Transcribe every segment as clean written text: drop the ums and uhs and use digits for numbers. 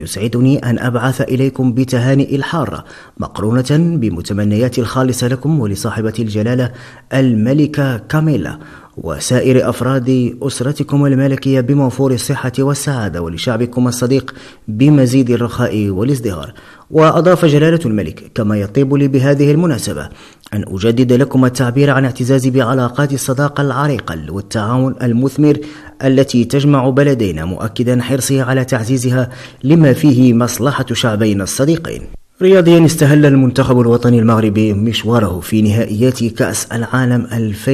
يسعدني أن أبعث إليكم بتهانئ الحارة مقرونة بمتمنياتي الخالصة لكم ولصاحبة الجلالة الملكة كاميلا وسائر أفراد أسرتكم الملكية بموفور الصحة والسعادة، ولشعبكم الصديق بمزيد الرخاء والازدهار. وأضاف جلالة الملك: كما يطيب لي بهذه المناسبة أن أجدد لكم التعبير عن اعتزازي بعلاقات الصداقة العريقة والتعاون المثمر التي تجمع بلدينا، مؤكدا حرصي على تعزيزها لما فيه مصلحة شعبين الصديقين. رياضيا، استهل المنتخب الوطني المغربي مشواره في نهائيات كأس العالم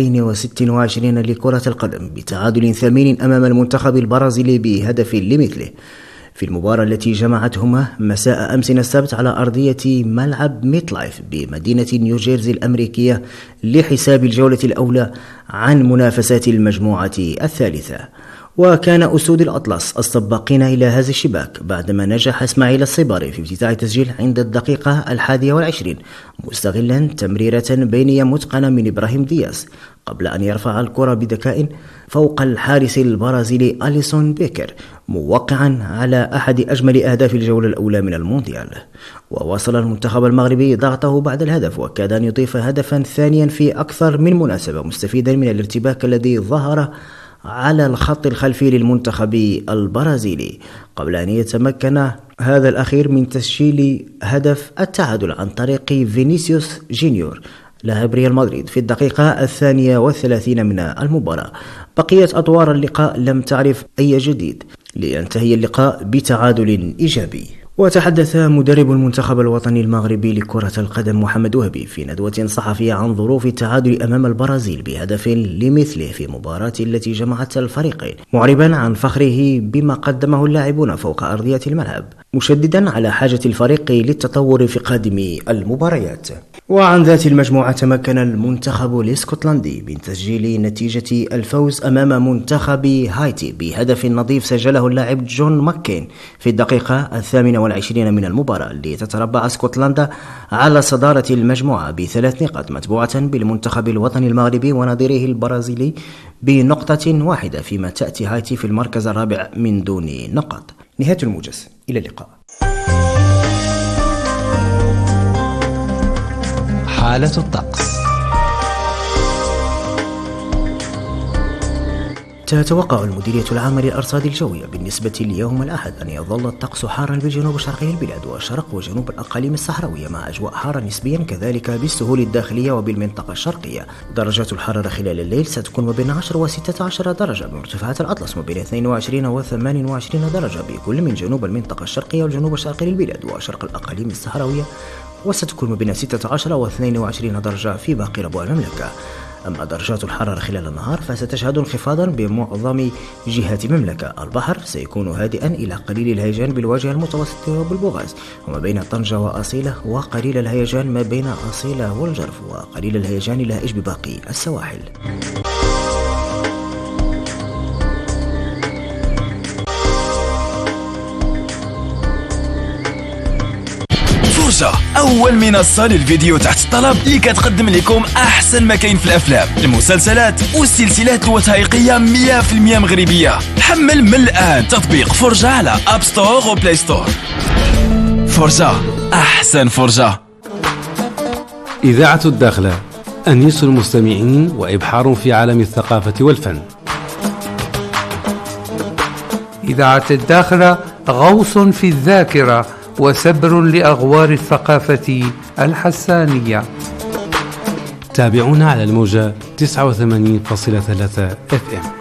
2026 لكرة القدم بتعادل ثمين أمام المنتخب البرازيلي بهدف لمثله في المباراة التي جمعتهما مساء أمس السبت على أرضية ملعب ميت لايف بمدينة نيوجيرسي الأمريكية لحساب الجولة الأولى عن منافسات المجموعة الثالثة. وكان أسود الأطلس السباقين إلى هذا الشباك بعدما نجح إسماعيل الصباري في افتتاح التسجيل عند الدقيقة 21 مستغلا تمريرة بينية متقنة من إبراهيم دياز قبل أن يرفع الكرة بذكاء فوق الحارس البرازيلي أليسون بيكر، موقعا على أحد أجمل أهداف الجولة الأولى من المونديال. وواصل المنتخب المغربي ضغطه بعد الهدف، وكاد أن يضيف هدفا ثانيا في أكثر من مناسبة، مستفيدا من الارتباك الذي ظهر على الخط الخلفي للمنتخب البرازيلي قبل أن يتمكن هذا الأخير من تسجيل هدف التعادل عن طريق فينيسيوس جونيور لاعب ريال مدريد في الدقيقة 32 من المباراة. بقية أطوار اللقاء لم تعرف أي جديد لينتهي اللقاء بتعادل إيجابي. وتحدث مدرب المنتخب الوطني المغربي لكرة القدم محمد وهبي في ندوة صحفية عن ظروف التعادل أمام البرازيل بهدف لمثله في مباراة التي جمعت الفريقين، معربا عن فخره بما قدمه اللاعبون فوق أرضية الملعب، مشددا على حاجة الفريق للتطور في قادم المباريات. وعن ذات المجموعة تمكن المنتخب الاسكتلندي من تسجيل نتيجة الفوز أمام منتخب هايتي بهدف نظيف سجله اللاعب جون ماكين في الدقيقة 28 من المباراة، لتتربع اسكتلندا على صدارة المجموعة ب3 نقاط، متبوعة بالمنتخب الوطني المغربي ونظيره البرازيلي بنقطة واحدة، فيما تأتي هايتي في المركز الرابع من دون نقاط. نهاية الموجز، إلى اللقاء. حالة الطقس. تتوقع المديرية العامة للأرصاد الجوية بالنسبة ليوم الأحد أن يظل الطقس حارا بالجنوب الشرقي البلاد وشرق وجنوب الأقاليم الصحراوية، مع أجواء حارة نسبيا كذلك بالسهول الداخلية وبالمنطقة الشرقية. درجات الحرارة خلال الليل ستكون ما بين 10 و16 درجة، بمرتفعات الأطلس ما بين 22 و28 درجة بكل من جنوب المنطقة الشرقية والجنوب الشرقي للبلاد وشرق الأقاليم الصحراوية، وستكون ما بين 16 و22 درجة في باقي ربوع المملكة. أما درجات الحرارة خلال النهار فستشهد انخفاضا بمعظم جهات المملكة. البحر سيكون هادئا إلى قليل الهيجان بالواجهة المتوسطة وبالبوغاز، وما بين طنجة وأصيلة، وقليل الهيجان ما بين أصيلة والجرف، وقليل الهيجان الهائج بباقي السواحل. فرجة، أول منصة للفيديو تحت الطلب اللي كتقدم لكم أحسن ما كاين في الأفلام، المسلسلات والسلسلات الوثائقية 100% مغربية. حمل من الآن تطبيق فرجة على أب ستور وبلاي ستور. فرجة، أحسن فرجة. إذاعة الداخلة، أنيس المستمعين وإبحار في عالم الثقافة والفن. إذاعة الداخلة، غوص في الذاكرة وسبر لأغوار الثقافة الحسانية. تابعونا على الموجة 89.3 FM.